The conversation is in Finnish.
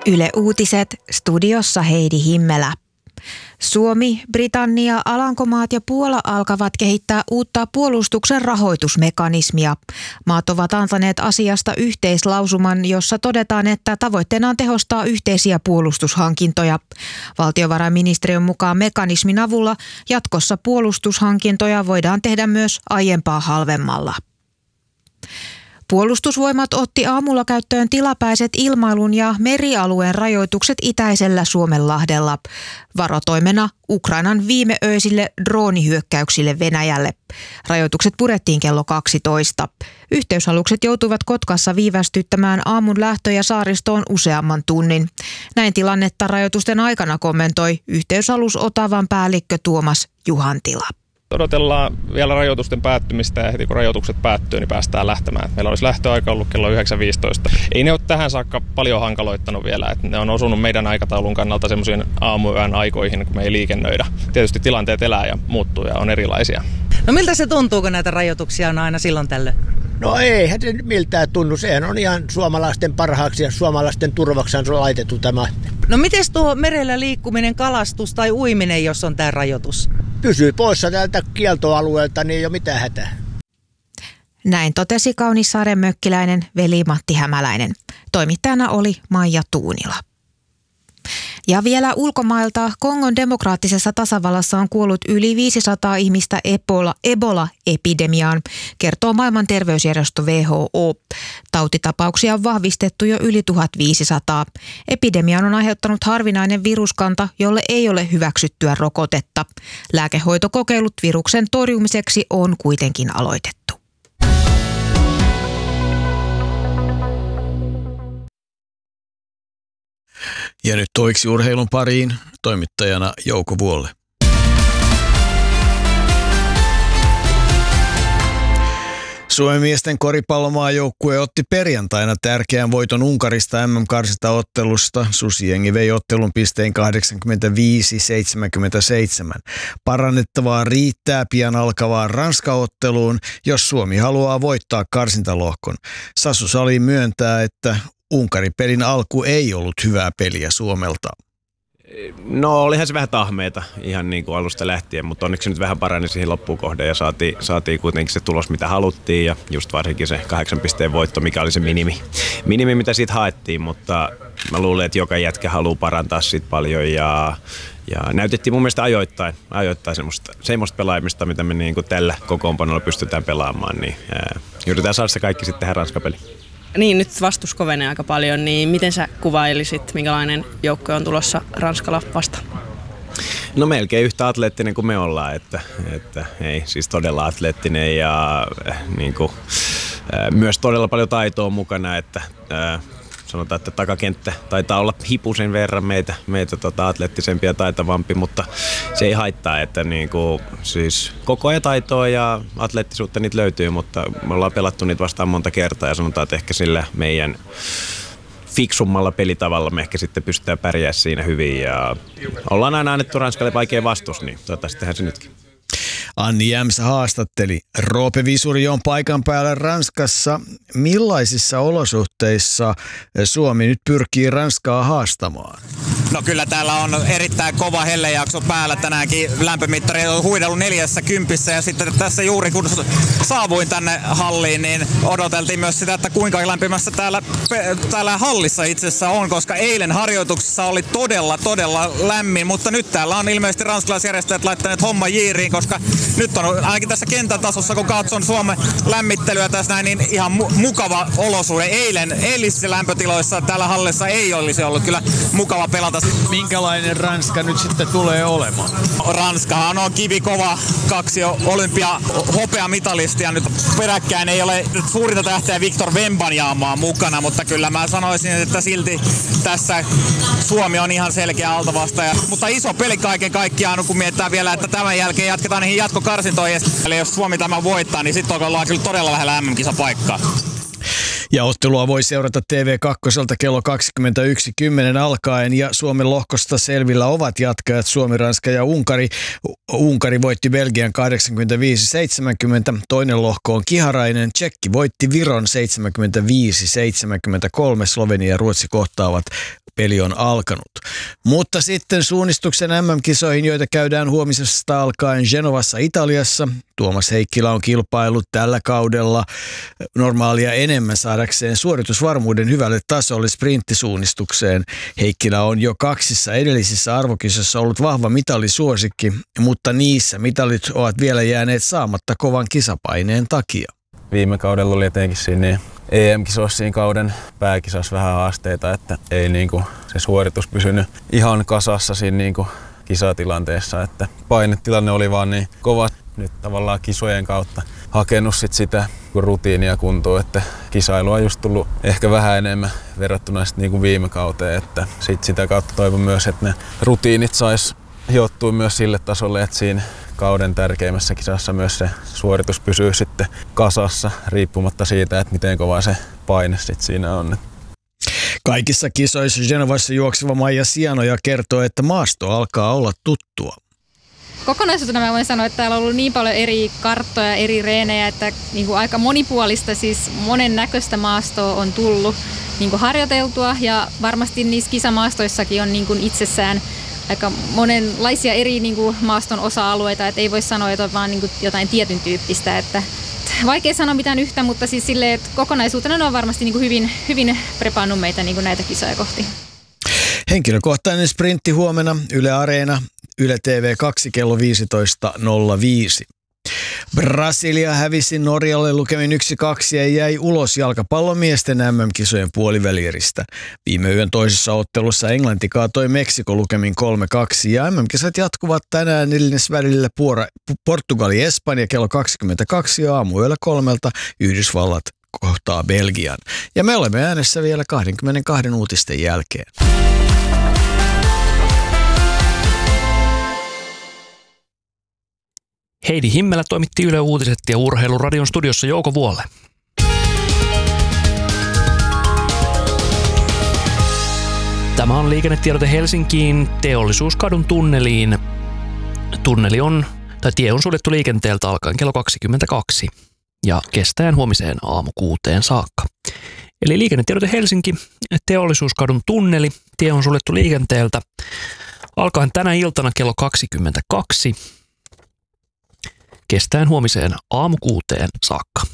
Yle Uutiset, studiossa Heidi Himmelä. Suomi, Britannia, Alankomaat ja Puola alkavat kehittää uutta puolustuksen rahoitusmekanismia. Maat ovat antaneet asiasta yhteislausuman, jossa todetaan, että tavoitteena on tehostaa yhteisiä puolustushankintoja. Valtiovarainministeriön mukaan mekanismin avulla jatkossa puolustushankintoja voidaan tehdä myös aiempaa halvemmalla. Puolustusvoimat otti aamulla käyttöön tilapäiset ilmailun ja merialueen rajoitukset itäisellä Suomenlahdella. Varotoimena Ukrainan viimeöisille droonihyökkäyksille Venäjälle. Rajoitukset purettiin kello 12. Yhteysalukset joutuivat Kotkassa viivästyttämään aamun lähtöjä saaristoon useamman tunnin. Näin tilannetta rajoitusten aikana kommentoi yhteysalus Otavan päällikkö Tuomas Juhantila. Odotellaan vielä rajoitusten päättymistä ja heti kun rajoitukset päättyy, niin päästään lähtemään. Meillä olisi lähtöaika ollut kello 9.15. Ei ne ole tähän saakka paljon hankaloittanut vielä. Että ne on osunut meidän aikataulun kannalta semmoisiin aamuyön aikoihin, kun me ei liikennöidä. Tietysti tilanteet elää ja muuttuu ja on erilaisia. No miltä se tuntuu, kun näitä rajoituksia on aina silloin tällöin? No eihän se miltään tunnu. Sehän on ihan suomalaisten parhaaksi ja suomalaisten turvaksi on laitettu tämä. No miten tuo merellä liikkuminen, kalastus tai uiminen, jos on tämä rajoitus? Pysyy poissa tältä kieltoalueelta, niin ei ole mitään hätää. Näin totesi Kaunissaaren mökkiläinen veli Matti Hämäläinen. Toimittajana oli Maija Tuunila. Ja vielä ulkomailta Kongon demokraattisessa tasavallassa on kuollut yli 500 ihmistä Ebola-epidemiaan, kertoo maailman terveysjärjestö WHO. Tautitapauksia on vahvistettu jo yli 1500. Epidemian on aiheuttanut harvinainen viruskanta, jolle ei ole hyväksyttyä rokotetta. Lääkehoitokokeilut viruksen torjumiseksi on kuitenkin aloitettu. Ja nyt toiksi urheilun pariin, toimittajana Jouko Vuolle. Suomen miesten koripallomaajoukkue otti perjantaina tärkeän voiton Unkarista MM-karsintaottelusta. Susijengi vei ottelun pisteen 85-77. Parannettavaa riittää pian alkavaan Ranska-otteluun, jos Suomi haluaa voittaa karsintalohkon. Sasu Salin myöntää, että Unkari-pelin alku ei ollut hyvää peliä Suomelta. No olihan se vähän tahmeita ihan niin kuin alusta lähtien, mutta onneksi nyt vähän parani siihen loppuun kohden ja saatiin kuitenkin se tulos mitä haluttiin ja just varsinkin se 8 pisteen voitto, mikä oli se minimi mitä siitä haettiin, mutta mä luulen, että joka jätkä haluaa parantaa siitä paljon ja näytettiin mun mielestä ajoittain semmoista pelaamista, mitä me niin kuin tällä kokoonpanolla pystytään pelaamaan, niin yritetään saada se kaikki sitten tähän Ranska-peliin. Niin, nyt vastus kovenee aika paljon, niin miten sä kuvailisit, minkälainen joukko on tulossa Ranskalla vastaan? No melkein yhtä atleettinen kuin me ollaan, että ei, siis todella atleettinen ja niin kuin, myös todella paljon taitoa mukana, että sanotaan, että takakenttä taitaa olla hipusen verran meitä atleettisempia ja taitavampi, mutta se ei haittaa, että niinku, siis koko ajan taitoa ja atleettisuutta niitä löytyy, mutta me ollaan pelattu niitä vastaan monta kertaa ja sanotaan, että ehkä sillä meidän fiksummalla pelitavalla me ehkä sitten pystytään pärjäämään siinä hyvin ja ollaan aina annettu Ranskalle vaikea vastus, niin toivottavasti tehdään se nytkin. Anni Jämsä haastatteli. Roope Visuri on paikan päällä Ranskassa. Millaisissa olosuhteissa Suomi nyt pyrkii Ranskaa haastamaan? No kyllä täällä on erittäin kova hellejakso päällä tänäänkin. Lämpömittari on huidellut 40 ja sitten tässä juuri kun saavuin tänne halliin, niin odoteltiin myös sitä, että kuinka lämpimässä täällä hallissa itse asiassa on, koska eilen harjoituksessa oli todella lämmin, mutta nyt täällä on ilmeisesti ranskalaisjärjestäjät laittaneet homma jiiriin, koska nyt on ainakin tässä kentän tasossa, kun katson Suomen lämmittelyä tässä näin, niin ihan mukava olosuhde. Eilisissä lämpötiloissa täällä hallissa ei olisi ollut kyllä mukava pelata. Minkälainen Ranska nyt sitten tulee olemaan? Ranskahan on kivikova, 2 hopeamitalistia nyt peräkkäin. Ei ole suurinta tähteä Victor Wembanyaamaa mukana, mutta kyllä mä sanoisin, että silti tässä Suomi on ihan selkeä altavastaaja. Mutta iso peli kaiken kaikkiaan, kun mietitään vielä, että tämän jälkeen jatketaan niihin jatkokarsintoihin. Eli jos Suomi tämä voittaa, niin sitten ollaan kyllä todella lähellä MM-kisapaikkaa. Ja ottelua voi seurata TV2 kello 21.10 alkaen ja Suomen lohkosta selvillä ovat jatkajat Suomi, Ranska ja Unkari. Unkari voitti Belgian 85-70, toinen lohko on kiharainen. Tšekki voitti Viron 75-73, Slovenia ja Ruotsi kohtaavat. Peli on alkanut. Mutta sitten suunnistuksen MM-kisoihin, joita käydään huomisesta alkaen Genovassa Italiassa. Tuomas Heikkilä on kilpaillut tällä kaudella normaalia enemmän saadakseen suoritusvarmuuden hyvälle tasolle sprinttisuunnistukseen. Heikkilä on jo 2 edellisissä arvokisoissa ollut vahva mitalisuosikki, mutta niissä mitalit ovat vielä jääneet saamatta kovan kisapaineen takia. Viime kaudella oli etenkin siinä EM-kisoissa siinä kauden pääkisassa vähän haasteita, että ei niinku se suoritus pysynyt ihan kasassa siinä niinku kisatilanteessa, että painetilanne oli vaan niin kova. Nyt tavallaan kisojen kautta hakenut sitä rutiinia kuntoon, että kisailua on just tullut ehkä vähän enemmän verrattuna niinku viime kauteen, että sitä kautta toivon myös, että ne rutiinit sais hiottua myös sille tasolle, että siinä kauden tärkeimmässä kisassa myös se suoritus pysyy sitten kasassa riippumatta siitä, että miten kova se paine sitten siinä on. Kaikissa kisoissa Genovassa juokseva Maija Sianoja kertoo, että maasto alkaa olla tuttua. Kokonaisuutena mä voin sanoa, että täällä on ollut niin paljon eri karttoja, eri reenejä, että niin kuin aika monipuolista, siis monen näköistä maastoa on tullut niin kuin harjoiteltua ja varmasti niissä kisamaastoissakin on niin kuin itsessään aika monenlaisia eri niin kuin maaston osa-alueita, että ei voi sanoa, että on vaan niin kuin jotain tietyn tyyppistä. Että vaikea sanoa mitään yhtä, mutta siis silleen, että kokonaisuutena ne on varmasti niin kuin hyvin prepannut meitä niin kuin näitä kisoja kohti. Henkilökohtainen sprintti huomenna Yle Areena, Yle TV2 kello 15.05. Brasilia hävisi Norjalle lukemin 1-2 ja jäi ulos jalkapallomiesten MM-kisojen puolivälieristä. Viime yön toisessa ottelussa Englanti kaatoi Meksiko lukemin 3-2 ja MM-kisat jatkuvat tänään neljännesvälillä Portugali-Espanja kello 22 ja aamuyöllä 3 Yhdysvallat kohtaa Belgian. Ja me olemme äänessä vielä 22 uutisten jälkeen. Heidi Himmelä toimitti Yle Uutiset ja Urheiluradion studiossa Jouko Vuolle. Tämä on liikennetiedote Helsinkiin Teollisuuskadun tunneliin. Tie on suljettu liikenteeltä alkaen kello 22 ja kestäen huomiseen aamu 6 saakka. Eli liikennetiedote Helsinki, Teollisuuskadun tunneli, tie on suljettu liikenteeltä alkaen tänä iltana kello 22. Kestäen huomiseen aamu 6 saakka.